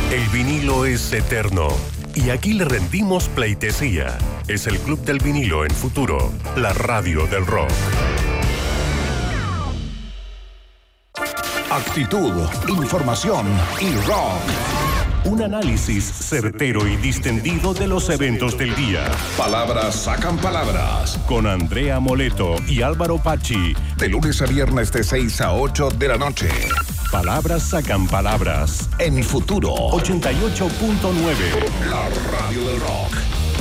El vinilo es eterno y aquí le rendimos pleitesía. Es el Club del Vinilo en Futuro, la radio del rock. Actitud, información y rock. Un análisis certero y distendido de los eventos del día. Palabras sacan palabras. Con Andrea Moleto y Álvaro Pachi. De lunes a viernes de 6 a 8 de la noche. Palabras sacan palabras. En Futuro 88.9. La radio del rock.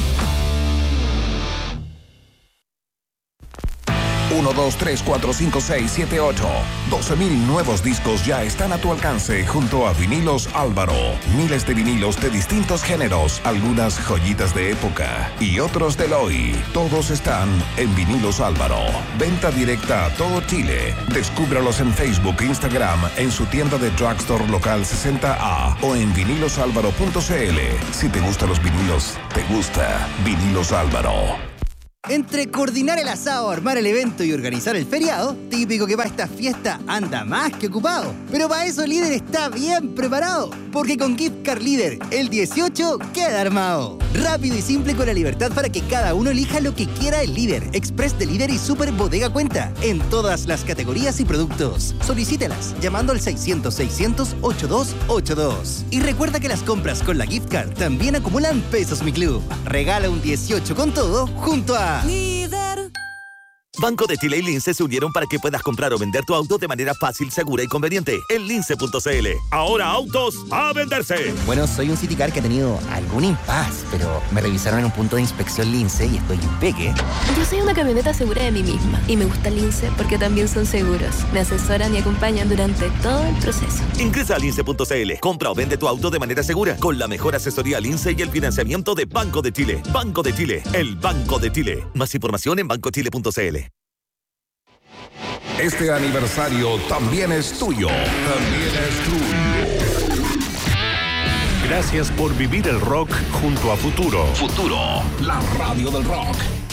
1, 2, 3, 4, 5, 6, 7, 8. 12,000 nuevos discos ya están a tu alcance junto a Vinilos Álvaro. Miles de vinilos de distintos géneros, algunas joyitas de época y otros del hoy. Todos están en Vinilos Álvaro. Venta directa a todo Chile. Descúbralos en Facebook, Instagram, en su tienda de drugstore local 60A o en vinilosalvaro.cl. Si te gustan los vinilos, te gusta Vinilos Álvaro. Entre coordinar el asado, armar el evento y organizar el feriado, típico que para esta fiesta anda más que ocupado. Pero para eso Líder está bien preparado, porque con Gift Card Líder, el 18 queda armado. Rápido y simple con la libertad para que cada uno elija lo que quiera el Líder, Express de Líder y Super Bodega Cuenta, en todas las categorías y productos. Solicítelas llamando al 600-600-8282. Y recuerda que las compras con la Gift Card también acumulan pesos Mi Club. Regala un 18 con todo junto a Líder. Banco de Chile y Lince se unieron para que puedas comprar o vender tu auto de manera fácil, segura y conveniente en lince.cl. Ahora autos a venderse. Bueno, soy un Citicar que ha tenido algún impasse, pero me revisaron en un punto de inspección Lince y estoy impeque. Yo soy una camioneta segura de mí misma y me gusta Lince porque también son seguros. Me asesoran y acompañan durante todo el proceso. Ingresa a lince.cl. Compra o vende tu auto de manera segura con la mejor asesoría Lince y el financiamiento de Banco de Chile. Banco de Chile, el Banco de Chile. Más información en bancochile.cl. Este aniversario también es tuyo. También es tuyo. Gracias por vivir el rock junto a Futuro. Futuro, la radio del rock.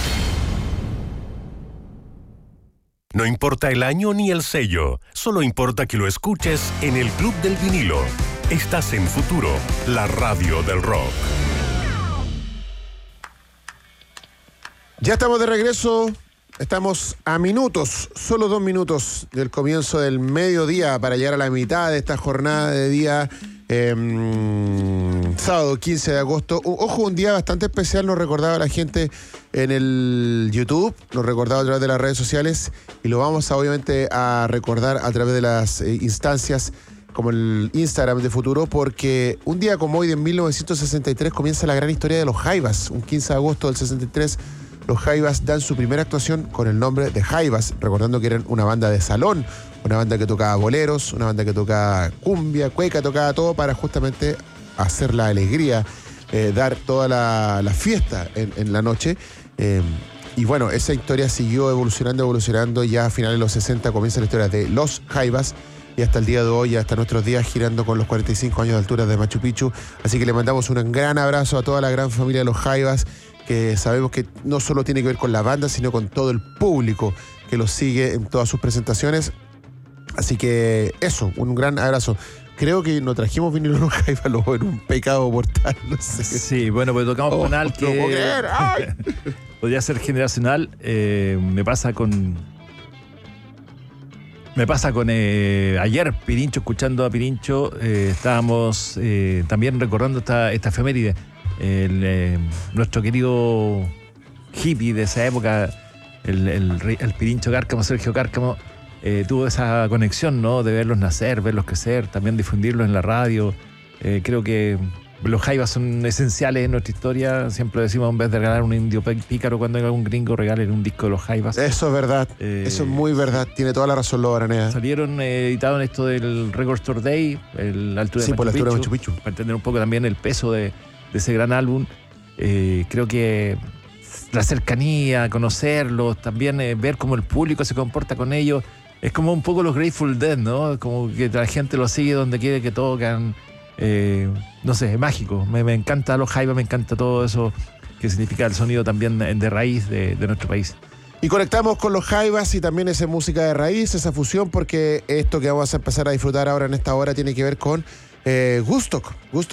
No importa el año ni el sello, solo importa que lo escuches en el Club del Vinilo. Estás en Futuro, la radio del rock. Ya estamos de regreso. Estamos a minutos, solo 2 minutos del comienzo del mediodía para llegar a la mitad de esta jornada de día sábado 15 de agosto. Ojo, un día bastante especial, nos recordaba la gente en el YouTube, nos recordaba a través de las redes sociales y lo vamos obviamente a recordar a través de las instancias como el Instagram de Futuro, porque un día como hoy de 1963 comienza la gran historia de los Jaivas. Un 15 de agosto del 63 los Jaivas dan su primera actuación con el nombre de Jaivas, recordando que eran una banda de salón, una banda que tocaba boleros, una banda que tocaba cumbia, cueca, tocaba todo para justamente hacer la alegría, dar toda la fiesta en la noche. Y bueno, esa historia siguió evolucionando, ya a finales de los 60 comienza la historia de los Jaivas, y hasta el día de hoy, hasta nuestros días, girando con los 45 años de altura de Machu Picchu. Así que le mandamos un gran abrazo a toda la gran familia de los Jaivas, que sabemos que no solo tiene que ver con la banda, sino con todo el público que los sigue en todas sus presentaciones. Así que eso, un gran abrazo. Creo que no trajimos vinilo los Jaivas, en un pecado mortal, no sé. Sí, bueno, pues tocamos penal que no puedo creer. ¡Ay! Podría ser generacional. Me pasa con ayer, Pirincho, escuchando a Pirincho, estábamos también recordando esta efeméride. Nuestro querido hippie de esa época, el Pirincho Cárcamo, Sergio Cárcamo, tuvo esa conexión, ¿no? De verlos nacer, verlos crecer, también difundirlos en la radio. Creo que los Jaivas son esenciales en nuestra historia. Siempre decimos, en vez de regalar un indio pícaro cuando venga un gringo, regalen un disco de los Jaivas. Eso es verdad, eso es muy verdad. Tiene toda la razón, Lobo Araneda. Salieron editados en esto del Record Store Day, la altura de por la altura de Machu Picchu. Para entender un poco también el peso de ese gran álbum. Creo que la cercanía, conocerlos, también ver cómo el público se comporta con ellos, es como un poco los Grateful Dead, ¿no? Como que la gente los sigue donde quiere que tocan. No sé, es mágico. Me encanta los Jaivas, me encanta todo eso que significa el sonido también de raíz de nuestro país. Y conectamos con los Jaivas y también esa música de raíz, esa fusión, porque esto que vamos a empezar a disfrutar ahora en esta hora tiene que ver con Woodstock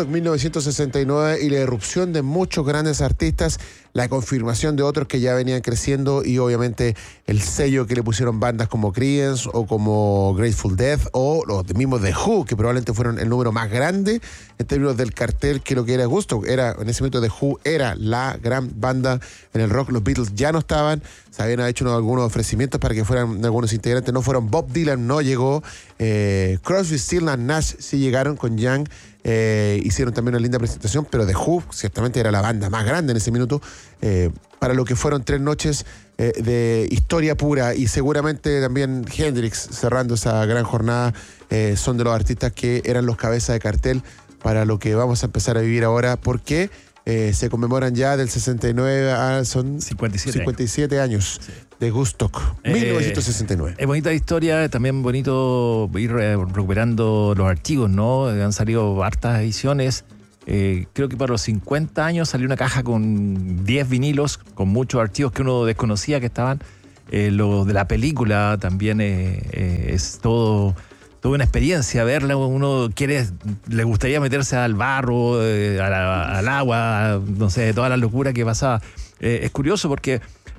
1969 y la irrupción de muchos grandes artistas, la confirmación de otros que ya venían creciendo y obviamente el sello que le pusieron bandas como Creedence o como Grateful Dead o los mismos The Who, que probablemente fueron el número más grande en términos del cartel que lo que era Woodstock. En ese momento The Who era la gran banda en el rock, los Beatles ya no estaban, se habían hecho algunos ofrecimientos para que fueran algunos integrantes, no fueron. Bob Dylan no llegó, Crosby, Stills and Nash sí llegaron con Young. Hicieron también una linda presentación, pero The Who ciertamente era la banda más grande en ese minuto, para lo que fueron 3 noches de historia pura, y seguramente también Hendrix cerrando esa gran jornada. Son de los artistas que eran los cabezas de cartel para lo que vamos a empezar a vivir ahora, porque se conmemoran ya del 69 a son 57 años sí. De Woodstock, 1969. Es bonita historia, también bonito ir recuperando los archivos, ¿no? Han salido hartas ediciones. Creo que para los 50 años salió una caja con 10 vinilos, con muchos archivos que uno desconocía que estaban. Los de la película también es todo... Toda una experiencia verla, uno le gustaría meterse al barro, al agua, no sé, toda la locura que pasaba. Es curioso porque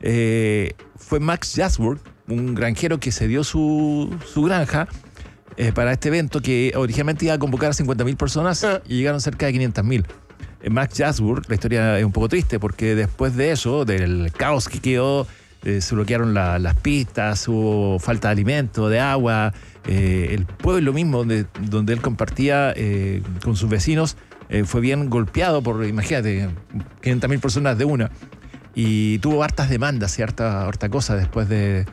fue Max Jasburg, un granjero que se dio su granja para este evento, que originalmente iba a convocar a 50.000 personas y llegaron cerca de 500.000. Max Jasburg, la historia es un poco triste porque después de eso, del caos que quedó, se bloquearon las pistas, hubo falta de alimento, de agua. El pueblo mismo donde él compartía con sus vecinos fue bien golpeado por, imagínate, 500.000 personas de una, y tuvo hartas demandas y harta cosa después del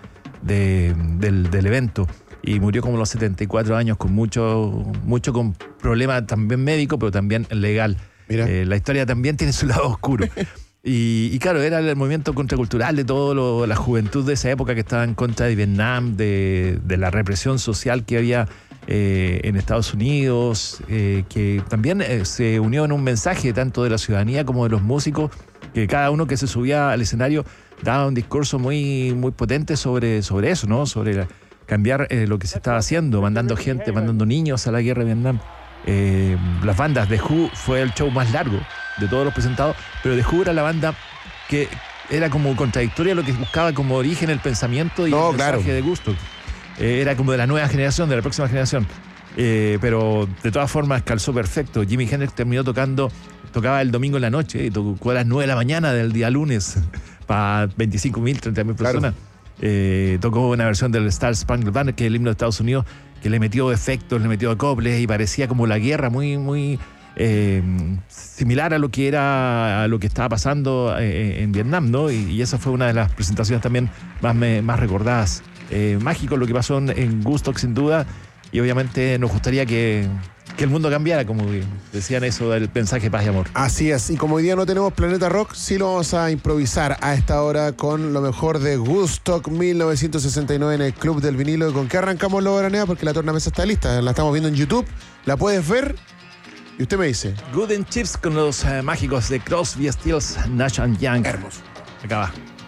evento, y murió como a los 74 años con mucho con problemas también médicos, pero también legal. La historia también tiene su lado oscuro. Y claro, era el movimiento contracultural de toda la juventud de esa época que estaba en contra de Vietnam, de la represión social que había en Estados Unidos, que también se unió en un mensaje tanto de la ciudadanía como de los músicos, que cada uno que se subía al escenario daba un discurso muy, muy potente sobre eso, ¿no? Sobre cambiar lo que se estaba haciendo, mandando gente, mandando niños a la guerra de Vietnam. Las bandas, The Who fue el show más largo de todos los presentados, pero The Who era la banda que era como contradictoria a lo que buscaba como origen el pensamiento y el mensaje de Woodstock. Era como de la nueva generación, de la próxima generación, pero de todas formas calzó perfecto. Jimi Hendrix terminó tocaba el domingo en la noche y tocó a las 9 de la mañana del día lunes para 25.000, 30.000 personas. Tocó una versión del Star Spangled Banner, que es el himno de Estados Unidos, que le metió efectos, le metió acoples y parecía como la guerra, muy, muy similar a lo que estaba pasando en Vietnam, ¿no? Y esa fue una de las presentaciones también más recordadas. Mágico lo que pasó en Woodstock, sin duda, y obviamente nos gustaría que el mundo cambiara, como decían eso del mensaje paz y amor. Así es, y como hoy día no tenemos Planeta Rock, sí lo vamos a improvisar a esta hora con lo mejor de Woodstock 1969 en el Club del Vinilo. ¿Y con qué arrancamos, Lobo Aranea? Porque la tornamesa está lista, la estamos viendo en YouTube, la puedes ver y usted me dice. Good and Chips con los mágicos de Crosby, Stills, Nash and Young. Hermoso. Acá va.